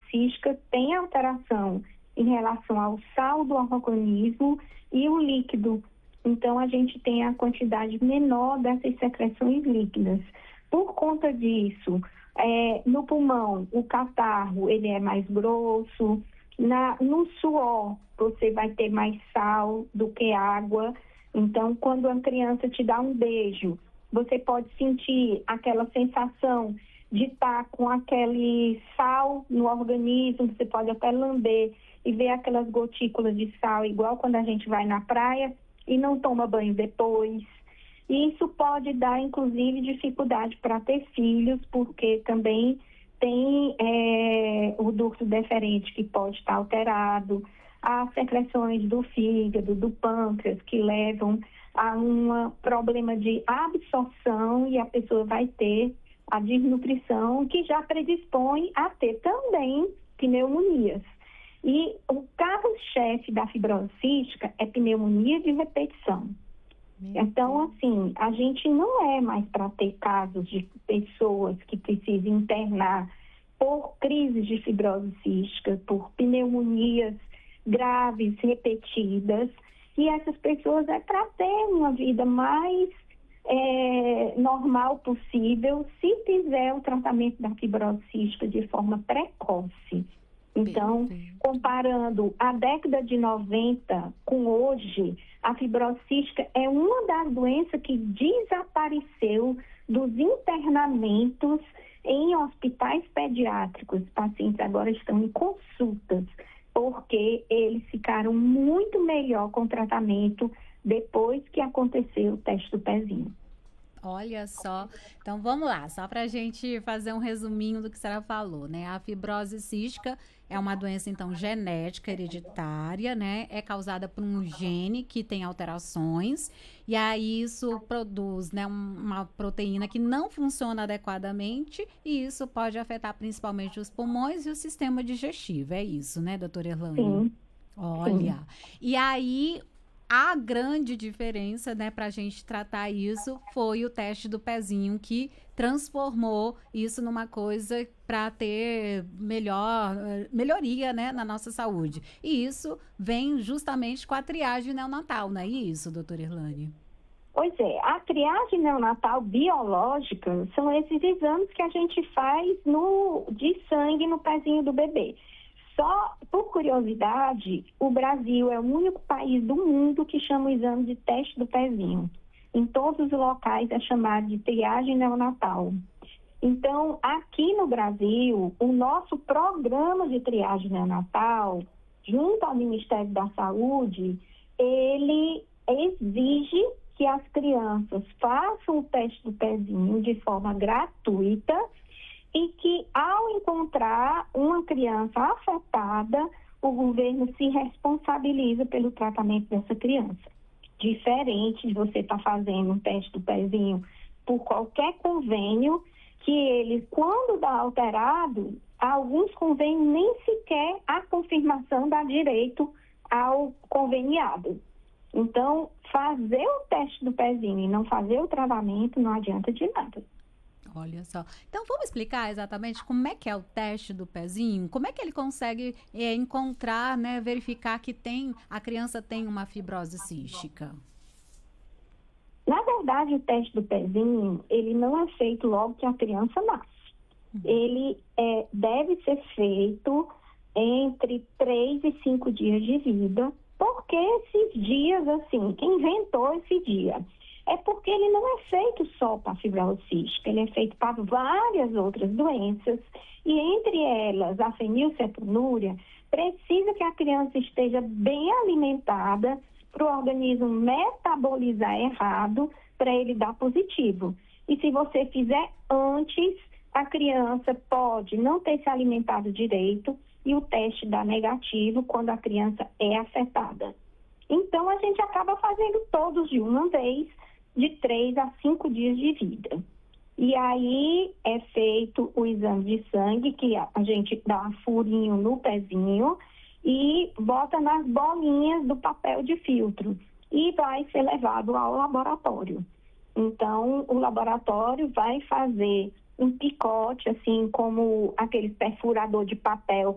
cística tem alteração em relação ao sal do organismo e o líquido. Então, a gente tem a quantidade menor dessas secreções líquidas. Por conta disso, no pulmão, o catarro ele é mais grosso. No suor, você vai ter mais sal do que água. Então, quando a criança te dá um beijo, você pode sentir aquela sensação de estar com aquele sal no organismo. Você pode até lamber e ver aquelas gotículas de sal, igual quando a gente vai na praia e não toma banho depois. E isso pode dar, inclusive, dificuldade para ter filhos, porque também tem o ducto deferente que pode estar alterado, as secreções do fígado, do pâncreas, que levam a um problema de absorção, e a pessoa vai ter a desnutrição, que já predispõe a ter também pneumonias. E o carro-chefe da fibrose cística é pneumonia de repetição. Então, assim, a gente não é mais para ter casos de pessoas que precisam internar por crises de fibrose cística, por pneumonias graves, repetidas, e essas pessoas é para ter uma vida mais normal possível, se fizer o tratamento da fibrose cística de forma precoce. Então, comparando a década de 90 com hoje, a fibrose cística é uma das doenças que desapareceu dos internamentos em hospitais pediátricos. Os pacientes agora estão em consultas, porque eles ficaram muito melhor com o tratamento depois que aconteceu o teste do pezinho. Olha só, então vamos lá, só para a gente fazer um resuminho do que a senhora falou, né? A fibrose cística é uma doença, então, genética, hereditária, né? É causada por um gene que tem alterações, e aí isso produz, né, uma proteína que não funciona adequadamente, e isso pode afetar principalmente os pulmões e o sistema digestivo, é isso, né, doutora Erlane? Sim. Olha, Sim. E aí a grande diferença, né, para a gente tratar isso foi o teste do pezinho, que transformou isso numa coisa para ter melhoria, né, na nossa saúde. E isso vem justamente com a triagem neonatal, não é isso, doutora Erlane? Pois é, a triagem neonatal biológica são esses exames que a gente faz de sangue no pezinho do bebê. Só por curiosidade, o Brasil é o único país do mundo que chama o exame de teste do pezinho. Em todos os locais é chamado de triagem neonatal. Então, aqui no Brasil, o nosso programa de triagem neonatal, junto ao Ministério da Saúde, ele exige que as crianças façam o teste do pezinho de forma gratuita, e que, ao encontrar uma criança afetada, o governo se responsabiliza pelo tratamento dessa criança. Diferente de você estar fazendo um teste do pezinho por qualquer convênio, que ele, quando dá alterado, alguns convênios nem sequer a confirmação dá direito ao conveniado. Então, fazer o teste do pezinho e não fazer o tratamento não adianta de nada. Olha só. Então, vamos explicar exatamente como é que é o teste do pezinho? Como é que ele consegue encontrar, né, verificar que a criança tem uma fibrose cística? Na verdade, o teste do pezinho, ele não é feito logo que a criança nasce. Ele deve ser feito entre 3 e 5 dias de vida, porque esses dias, assim, quem inventou esse dia? É porque ele não é feito só para fibrose cística, ele é feito para várias outras doenças, e entre elas a fenilcetonúria, precisa que a criança esteja bem alimentada para o organismo metabolizar errado, para ele dar positivo. E se você fizer antes, a criança pode não ter se alimentado direito e o teste dá negativo quando a criança é afetada. Então, a gente acaba fazendo todos de uma vez, de 3 a 5 dias de vida. E aí é feito o exame de sangue, que a gente dá um furinho no pezinho e bota nas bolinhas do papel de filtro e vai ser levado ao laboratório. Então, o laboratório vai fazer um picote, assim como aquele perfurador de papel